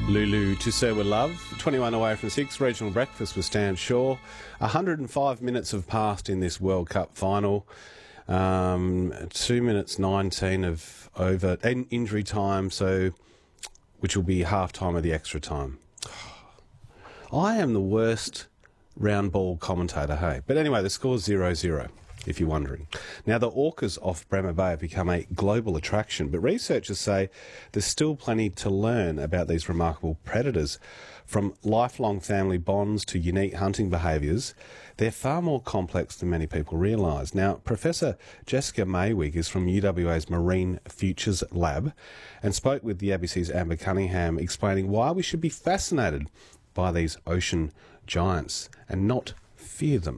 Lulu to Sir with Love, 21 away from 6, regional breakfast with Stan Shaw. 105 minutes have passed in this World Cup final. 2 minutes 19 of over injury time, which will be half time of the extra time. I am the worst round ball commentator, hey. But anyway, the score's 0-0. If you're wondering. Now, the orcas off Bremer Bay have become a global attraction, but researchers say there's still plenty to learn about these remarkable predators. From lifelong family bonds to unique hunting behaviours, they're far more complex than many people realise. Now, Professor Jessica Maywig is from UWA's Marine Futures Lab and spoke with the ABC's Amber Cunningham explaining why we should be fascinated by these ocean giants and not fear them.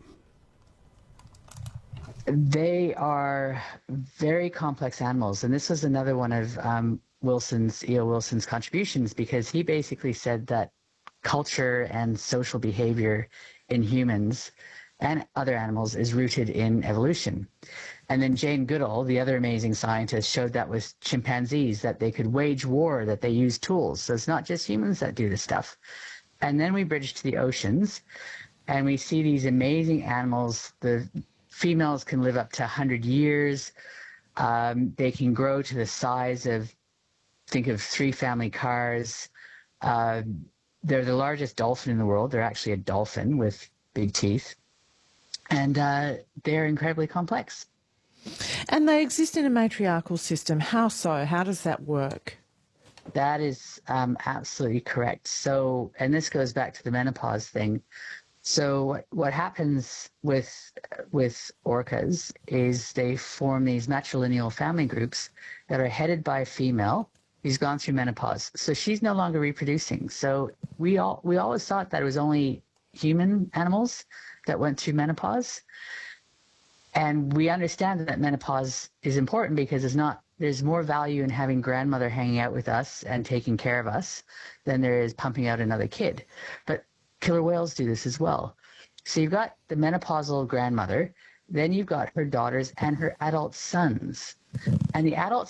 They are very complex animals, and this was another one of E.O. Wilson's contributions, because he basically said that culture and social behavior in humans and other animals is rooted in evolution. And then Jane Goodall, the other amazing scientist, showed that with chimpanzees, that they could wage war, that they use tools. So it's not just humans that do this stuff. And then we bridge to the oceans, and we see these amazing animals. The females can live up to 100 years. They can grow to the size of, think of 3 family cars. They're the largest dolphin in the world. They're actually a dolphin with big teeth. And they're incredibly complex. And they exist in a matriarchal system. How so? How does that work? That is absolutely correct. So, and this goes back to the menopause thing. So what happens with orcas is they form these matrilineal family groups that are headed by a female who's gone through menopause. So she's no longer reproducing. So we always thought that it was only human animals that went through menopause. And we understand that menopause is important because there's more value in having grandmother hanging out with us and taking care of us than there is pumping out another kid. But killer whales do this as well. So you've got the menopausal grandmother, then you've got her daughters and her adult sons. And the adult